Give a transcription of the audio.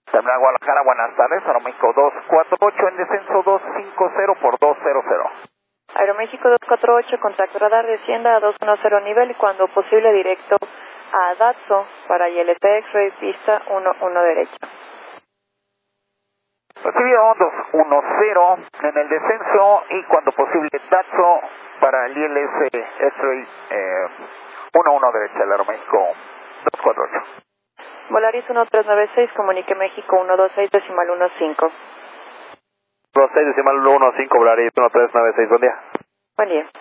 Terminal Guadalajara, buenas tardes. Aeroméxico 248 en descenso 250 por 200. Aeroméxico 248, contacto radar, descienda a 210 nivel y cuando posible directo a Datso para ILS X-Ray, pista 11 derecha. Recibido 210 en el descenso y cuando posible Datso para el ILS X-Ray 11 derecha, el Aeroméxico 248. Volaris 1396, comunique México 126 decimal 15. 26 decimal 15, Volaris 1396, buen día. Buen día.